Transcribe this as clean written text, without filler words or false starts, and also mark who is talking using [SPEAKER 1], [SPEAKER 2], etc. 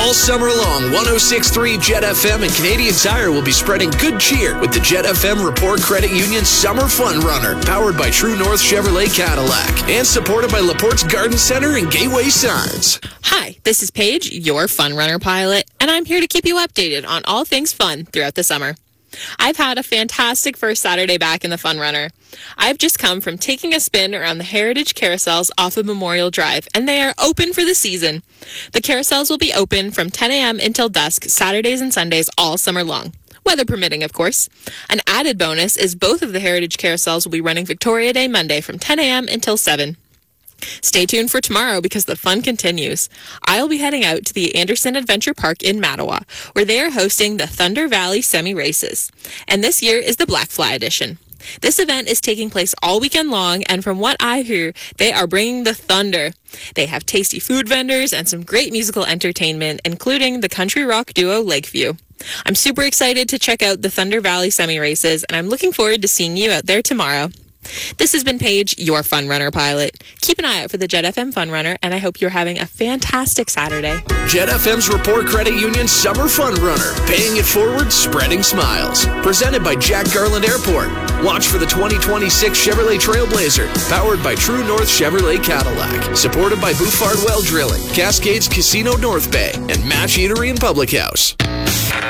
[SPEAKER 1] All summer long, 106.3 Jet FM and Canadian Tire will be spreading good cheer with the Jet FM Report Credit Union Summer Fun Runner, powered by True North Chevrolet Cadillac, and supported by Laporte's Garden Center and Gateway Signs.
[SPEAKER 2] Hi, this is Paige, your Fun Runner pilot, and I'm here to keep you updated on all things fun throughout the summer. I've had a fantastic first Saturday back in the Fun Runner. I've just come from taking a spin around the Heritage Carousels off of Memorial Drive, and they are open for the season. The carousels will be open from 10 a.m. until dusk, Saturdays and Sundays all summer long. Weather permitting, of course. An added bonus is both of the Heritage Carousels will be running Victoria Day Monday from 10 a.m. until 7. Stay tuned for tomorrow because the fun continues. I'll be heading out to the Anderson Adventure Park in Mattawa, where they are hosting the Thunder Valley Semi-Races. And this year is the Blackfly edition. This event is taking place all weekend long, and from what I hear, they are bringing the thunder. They have tasty food vendors and some great musical entertainment, including the country rock duo Lakeview. I'm super excited to check out the Thunder Valley Semi-Races, and I'm looking forward to seeing you out there tomorrow. This has been Paige, your Fun Runner pilot. Keep an eye out for the Jet FM Fun Runner, and I hope you're having a fantastic Saturday.
[SPEAKER 1] Jet FM's Report Credit Union Summer Fun Runner, paying it forward, spreading smiles. Presented by Jack Garland Airport. Watch for the 2026 Chevrolet Trailblazer, powered by True North Chevrolet Cadillac. Supported by Bouffard Well Drilling, Cascades Casino North Bay, and Match Eatery and Public House.